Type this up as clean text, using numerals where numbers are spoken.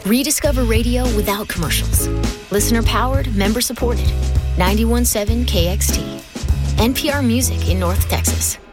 Rediscover radio without commercials. Listener powered, member supported. 91.7 KXT. NPR Music in North Texas.